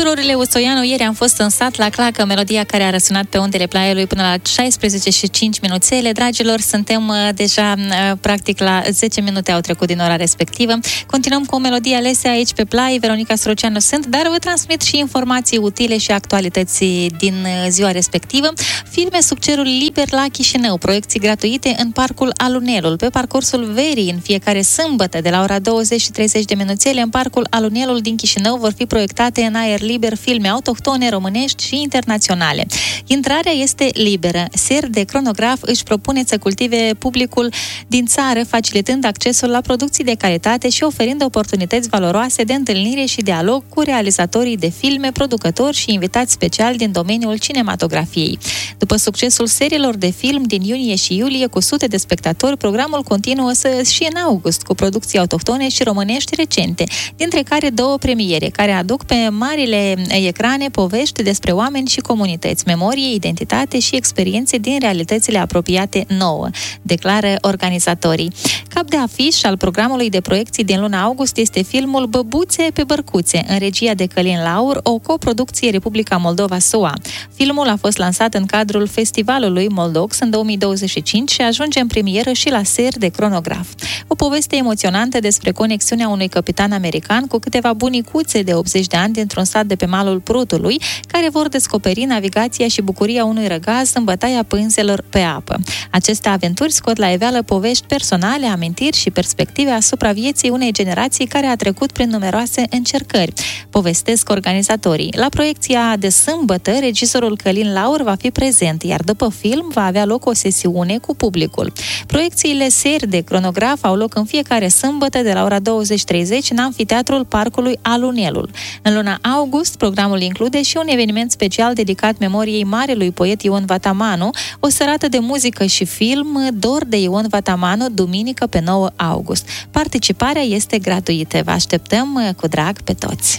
Surorile Usoianu, ieri am fost în sat la clacă, melodia care a răsunat pe undele Plaiului până la 16 și 5 minuțele. Dragilor, suntem deja practic la 10 minute au trecut din ora respectivă. Continuăm cu o melodie alese aici pe Plai. Veronica Soroceanu sunt, dar vă transmit și informații utile și actualități din ziua respectivă. Filme sub cerul liber la Chișinău, proiecții gratuite în Parcul Alunelul. Pe parcursul verii, în fiecare sâmbătă, de la ora 20 și 30 de minuțele, în Parcul Alunelul din Chișinău vor fi proiectate în aer liber filme autohtone, românești și internaționale. Intrarea este liberă. Ser de Cronograf își propune să cultive publicul din țară, facilitând accesul la producții de calitate și oferind oportunități valoroase de întâlnire și dialog cu realizatorii de filme, producători și invitați speciali din domeniul cinematografiei. După succesul seriilor de film din iunie și iulie cu sute de spectatori, programul continuă și în august cu producții autohtone și românești recente, dintre care 2 premiere, care aduc pe marile ecrane povești despre oameni și comunități, memorie, identitate și experiențe din realitățile apropiate nouă, declară organizatorii. Cap de afiș al programului de proiecții din luna august este filmul Băbuțe pe bărcuțe, în regia de Călin Laur, o coproducție Republica Moldova-SUA. Filmul a fost lansat în cadrul festivalului Moldox în 2025 și ajunge în premieră și la Ser de Cronograf. O poveste emoționantă despre conexiunea unui capitan american cu câteva bunicuțe de 80 de ani dintr-un sat de pe malul Prutului, care vor descoperi navigația și bucuria unui răgaz în bătaia pânzelor pe apă. Aceste aventuri scot la iveală povești personale, amintiri și perspective asupra vieții unei generații care a trecut prin numeroase încercări, povestesc organizatorii. La proiecția de sâmbătă, regizorul Călin Laur va fi prezent, iar după film va avea loc o sesiune cu publicul. Proiecțiile Ser de Cronograf au loc în fiecare sâmbătă de la ora 20:30 în Amfiteatrul Parcului Alunelul. În luna august, programul include și un eveniment special dedicat memoriei marelui poet Ion Vatamanu, o serată de muzică și film, Dor de Ion Vatamanu, duminică pe 9 august. Participarea este gratuită. Vă așteptăm cu drag pe toți!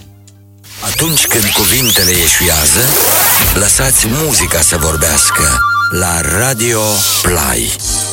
Atunci când cuvintele eșuează, lăsați muzica să vorbească la Radio Play.